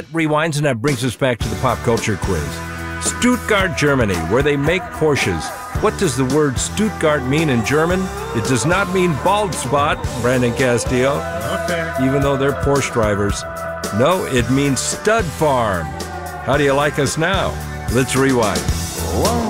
minute rewinds, and that brings us back to the pop culture quiz. Stuttgart, Germany, where they make Porsches. What does the word Stuttgart mean in German? It does not mean bald spot, Brandon Castillo. Okay. Even though they're Porsche drivers. No, it means stud farm. How do you like us now? Let's rewind. One